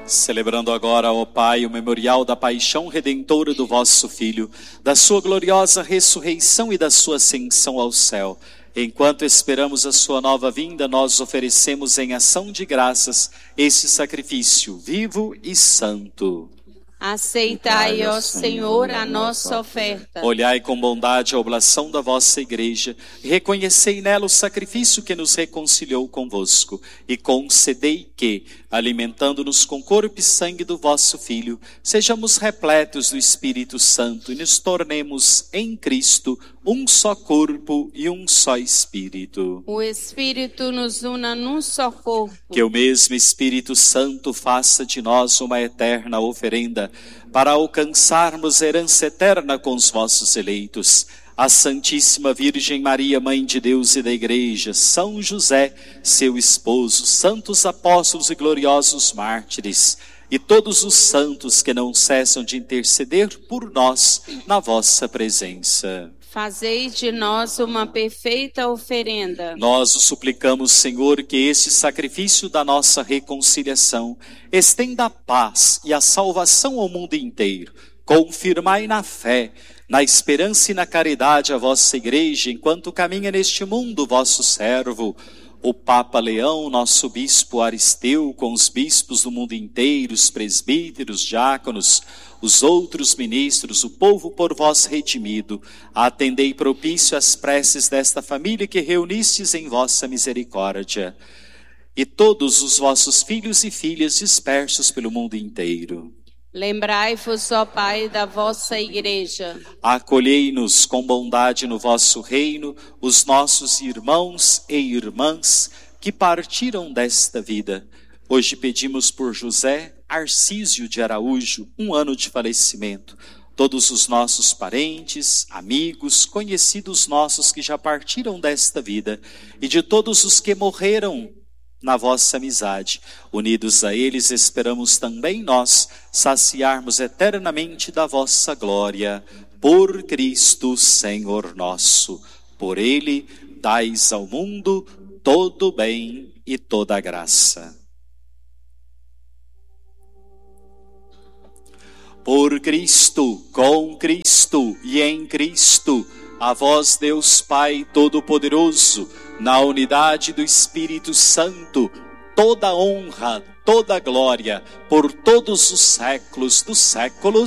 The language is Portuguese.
Celebrando agora, ó Pai, o memorial da paixão redentora do vosso Filho, da sua gloriosa ressurreição e da sua ascensão ao céu. Enquanto esperamos a sua nova vinda, nós oferecemos em ação de graças esse sacrifício vivo e santo. Aceitai, ó Senhor, a nossa oferta. Olhai com bondade a oblação da vossa igreja, e reconhecei nela o sacrifício que nos reconciliou convosco, e concedei que, alimentando-nos com corpo e sangue do vosso Filho, sejamos repletos do Espírito Santo e nos tornemos em Cristo um só corpo e um só Espírito. O Espírito nos una num só corpo. Que o mesmo Espírito Santo faça de nós uma eterna oferenda, para alcançarmos herança eterna com os vossos eleitos. A Santíssima Virgem Maria, Mãe de Deus e da Igreja, São José, seu esposo, santos apóstolos e gloriosos mártires, e todos os santos que não cessam de interceder por nós na vossa presença. Fazei de nós uma perfeita oferenda. Nós o suplicamos, Senhor, que esse sacrifício da nossa reconciliação estenda a paz e a salvação ao mundo inteiro. Confirmai na fé, na esperança e na caridade a vossa igreja, enquanto caminha neste mundo vosso servo, o Papa Leão, nosso bispo Aristeu, com os bispos do mundo inteiro, os presbíteros, diáconos, os outros ministros, o povo por vós redimido. Atendei propício às preces desta família que reunistes em vossa misericórdia, e todos os vossos filhos e filhas dispersos pelo mundo inteiro. Lembrai-vos, ó Pai, da vossa igreja. Acolhei-nos com bondade no vosso reino, os nossos irmãos e irmãs que partiram desta vida. Hoje pedimos por José Arcísio de Araújo, 1 ano de falecimento. Todos os nossos parentes, amigos, conhecidos nossos que já partiram desta vida, e de todos os que morreram na vossa amizade. Unidos a eles, esperamos também nós saciarmos eternamente da vossa glória. Por Cristo, Senhor nosso. Por Ele, dais ao mundo todo o bem e toda a graça. Por Cristo, com Cristo e em Cristo, a vós, Deus Pai Todo-Poderoso, na unidade do Espírito Santo, toda honra, toda glória, por todos os séculos dos séculos.